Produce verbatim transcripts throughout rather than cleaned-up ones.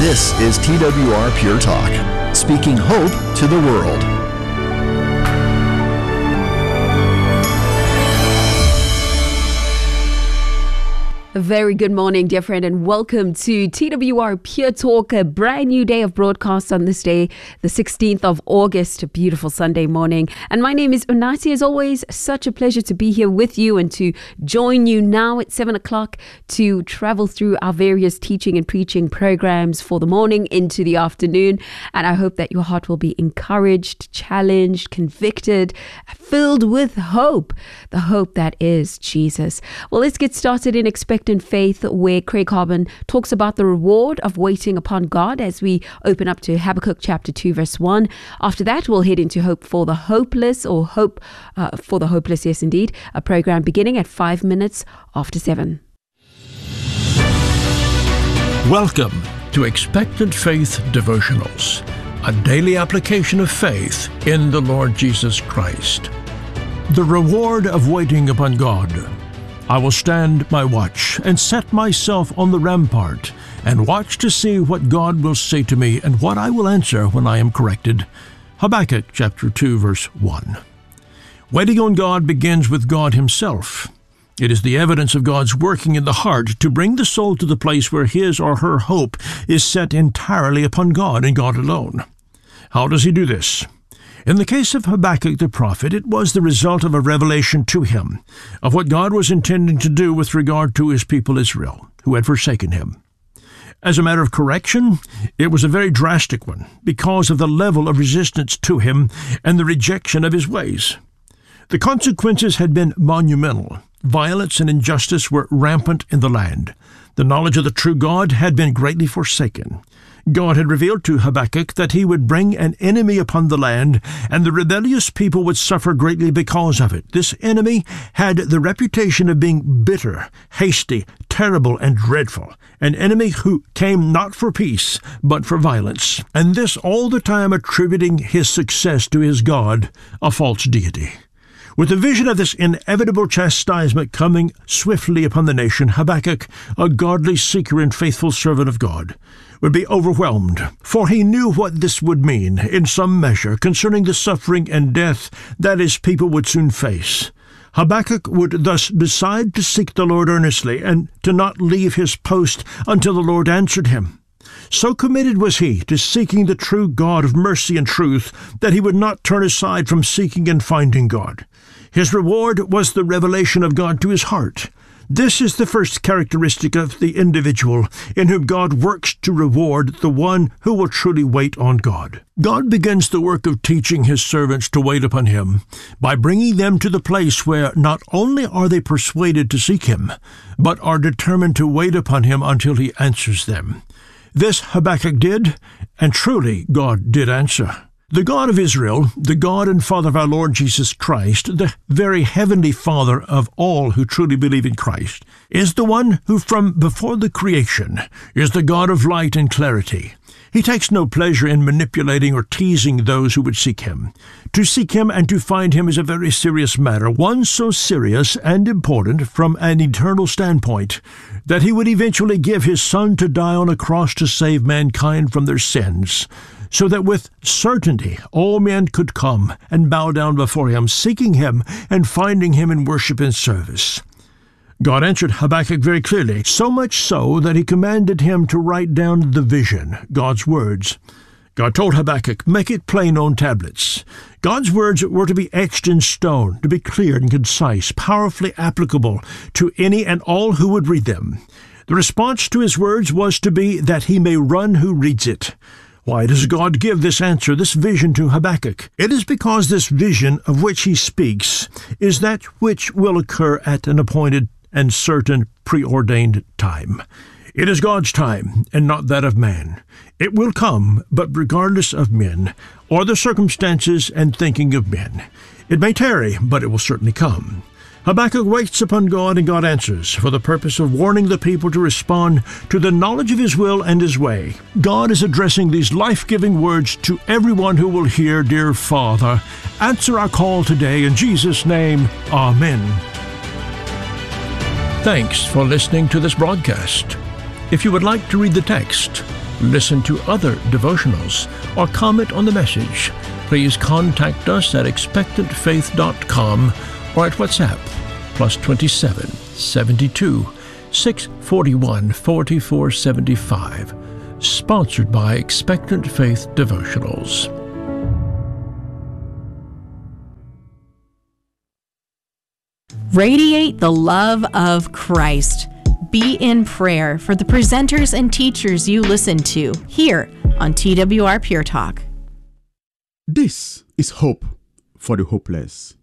This is T W R Pure Talk, speaking hope to the world. A very good morning, dear friend, and welcome to T W R Pure Talk, a brand new day of broadcast on this day, the sixteenth of August, a beautiful Sunday morning. And my name is Unasi. As always, such a pleasure to be here with you and to join you now at seven o'clock to travel through our various teaching and preaching programs for the morning into the afternoon. And I hope that your heart will be encouraged, challenged, convicted, filled with hope, the hope that is Jesus. Well, let's get started in expectation in faith, where Craig Harbin talks about the reward of waiting upon God as we open up to Habakkuk chapter two verse one. After that, we'll head into Hope for the Hopeless, or Hope uh, for the Hopeless, yes indeed, a program beginning at five minutes after seven. Welcome to Expectant Faith Devotionals, a daily application of faith in the Lord Jesus Christ. The reward of waiting upon God. I will stand my watch and set myself on the rampart and watch to see what God will say to me and what I will answer when I am corrected. Habakkuk chapter two verse one. Waiting on God begins with God himself. It is the evidence of God's working in the heart to bring the soul to the place where his or her hope is set entirely upon God and God alone. How does he do this? In the case of Habakkuk the prophet, it was the result of a revelation to him of what God was intending to do with regard to his people Israel, who had forsaken him. As a matter of correction, it was a very drastic one because of the level of resistance to him and the rejection of his ways. The consequences had been monumental. Violence and injustice were rampant in the land. The knowledge of the true God had been greatly forsaken. God had revealed to Habakkuk that he would bring an enemy upon the land, and the rebellious people would suffer greatly because of it. This enemy had the reputation of being bitter, hasty, terrible, and dreadful, an enemy who came not for peace, but for violence, and this all the time attributing his success to his God, a false deity. With the vision of this inevitable chastisement coming swiftly upon the nation, Habakkuk, a godly seeker and faithful servant of God, would be overwhelmed, for he knew what this would mean, in some measure, concerning the suffering and death that his people would soon face. Habakkuk would thus decide to seek the Lord earnestly, and to not leave his post until the Lord answered him. So committed was he to seeking the true God of mercy and truth that he would not turn aside from seeking and finding God. His reward was the revelation of God to his heart. This is the first characteristic of the individual in whom God works to reward the one who will truly wait on God. God begins the work of teaching his servants to wait upon him by bringing them to the place where not only are they persuaded to seek him, but are determined to wait upon him until he answers them. This Habakkuk did, and truly God did answer. The God of Israel, the God and Father of our Lord Jesus Christ, the very heavenly Father of all who truly believe in Christ, is the one who from before the creation is the God of light and clarity. He takes no pleasure in manipulating or teasing those who would seek him. To seek him and to find him is a very serious matter, one so serious and important from an eternal standpoint, that he would eventually give his Son to die on a cross to save mankind from their sins, so that with certainty all men could come and bow down before him, seeking him and finding him in worship and service. God answered Habakkuk very clearly, so much so that he commanded him to write down the vision, God's words. God told Habakkuk, make it plain on tablets. God's words were to be etched in stone, to be clear and concise, powerfully applicable to any and all who would read them. The response to his words was to be that he may run who reads it. Why does God give this answer, this vision to Habakkuk? It is because this vision of which he speaks is that which will occur at an appointed and certain preordained time. It is God's time, and not that of man. It will come, but regardless of men, or the circumstances and thinking of men. It may tarry, but it will certainly come. Habakkuk waits upon God, and God answers, for the purpose of warning the people to respond to the knowledge of his will and his way. God is addressing these life-giving words to everyone who will hear. Dear Father, answer our call today. In Jesus' name, Amen. Thanks for listening to this broadcast. If you would like to read the text, listen to other devotionals, or comment on the message, please contact us at expectant faith dot com or at WhatsApp plus twenty-seven, seventy-two, six forty-one, forty-four seventy-five. Sponsored by Expectant Faith Devotionals. Radiate the love of Christ. Be in prayer for the presenters and teachers you listen to here on T W R Pure Talk. This is hope for the hopeless.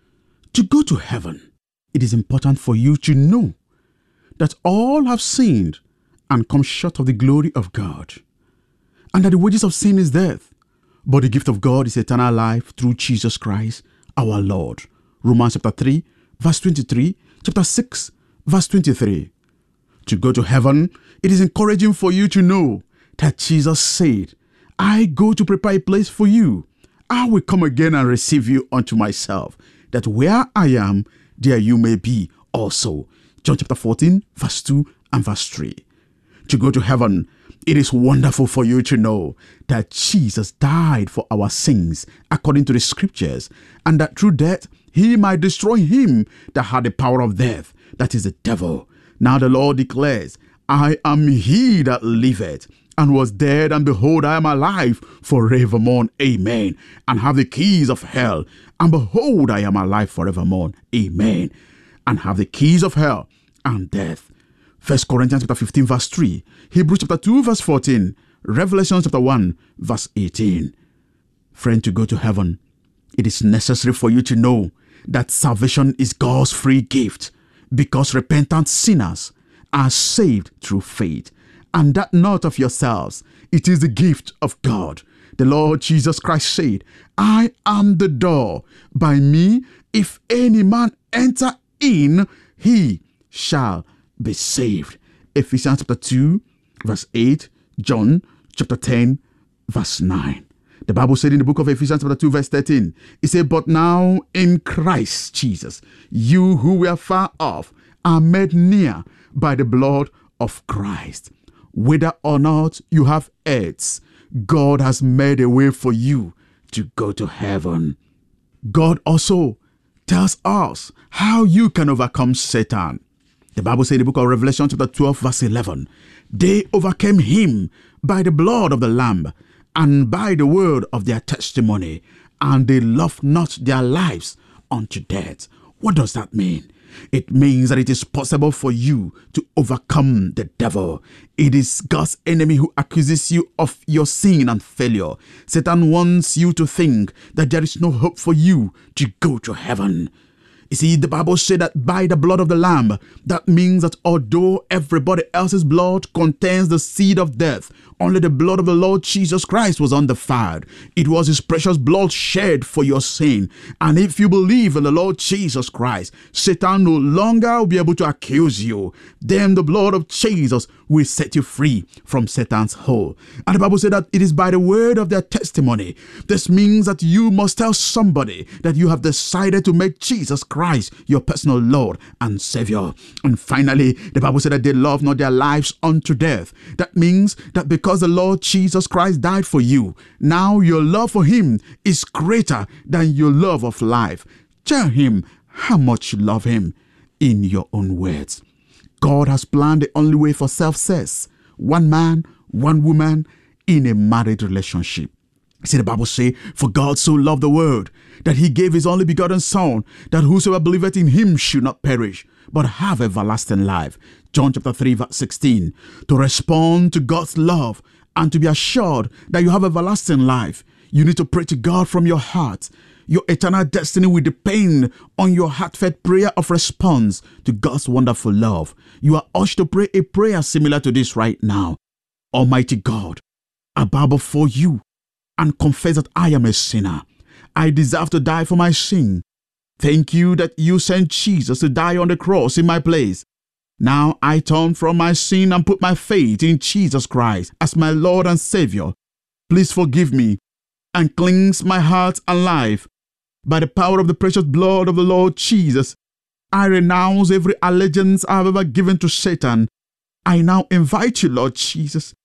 To go to heaven, it is important for you to know that all have sinned and come short of the glory of God, and that the wages of sin is death, but the gift of God is eternal life through Jesus Christ our Lord. Romans chapter three, verse twenty-three, chapter six, verse twenty-three. To go to heaven, it is encouraging for you to know that Jesus said, I go to prepare a place for you. I will come again and receive you unto myself, that where I am, there you may be also. John chapter fourteen, verse two and verse three. To go to heaven, it is wonderful for you to know that Jesus died for our sins according to the scriptures, and that through death he might destroy him that had the power of death, that is the devil. Now the Lord declares, I am he that liveth, and was dead, and behold, I am alive forevermore. Amen. And have the keys of hell, and behold, I am alive forevermore. Amen. And have the keys of hell and death. First Corinthians chapter fifteen, verse three. Hebrews chapter two, verse fourteen. Revelation chapter one, verse eighteen. Friend, to go to heaven, it is necessary for you to know that salvation is God's free gift, because repentant sinners are saved through faith, and that not of yourselves. It is the gift of God. The Lord Jesus Christ said, I am the door. By me, if any man enter in, he shall be saved. Ephesians chapter two, verse eight. John chapter ten, verse nine. The Bible said in the book of Ephesians chapter two, verse thirteen, it said, but now in Christ Jesus, you who were far off are made near by the blood of Christ. Whether or not you have heirs, God has made a way for you to go to heaven. God also tells us how you can overcome Satan. The Bible says in the book of Revelation chapter twelve, verse eleven, they overcame him by the blood of the Lamb and by the word of their testimony, and they loved not their lives unto death. What does that mean? It means that it is possible for you to overcome the devil. It is God's enemy who accuses you of your sin and failure. Satan wants you to think that there is no hope for you to go to heaven. You see, the Bible said that by the blood of the Lamb, that means that although everybody else's blood contains the seed of death, only the blood of the Lord Jesus Christ was undefiled. It was his precious blood shed for your sin. And if you believe in the Lord Jesus Christ, Satan no longer will be able to accuse you. Then the blood of Jesus will set you free from Satan's hold. And the Bible said that it is by the word of their testimony. This means that you must tell somebody that you have decided to make Jesus Christ your personal Lord and Savior. And finally, the Bible said that they love not their lives unto death. That means that because the Lord Jesus Christ died for you, now your love for him is greater than your love of life. Tell him how much you love him in your own words. God has planned the only way for success. One man, one woman in a married relationship. See, the Bible says, for God so loved the world that he gave his only begotten Son, that whosoever believeth in him should not perish, but have everlasting life. John chapter three, verse sixteen. To respond to God's love and to be assured that you have everlasting life, you need to pray to God from your heart. Your eternal destiny will depend on your heartfelt prayer of response to God's wonderful love. You are urged to pray a prayer similar to this right now. Almighty God, I bow before you and confess that I am a sinner. I deserve to die for my sin. Thank you that you sent Jesus to die on the cross in my place. Now I turn from my sin and put my faith in Jesus Christ as my Lord and Savior. Please forgive me and cleanse my heart and life. By the power of the precious blood of the Lord Jesus, I renounce every allegiance I have ever given to Satan. I now invite you, Lord Jesus,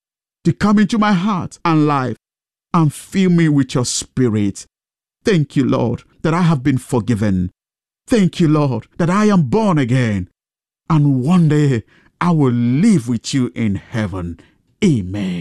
to come into my heart and life and fill me with your Spirit. Thank you, Lord, that I have been forgiven. Thank you, Lord, that I am born again. And one day I will live with you in heaven. Amen.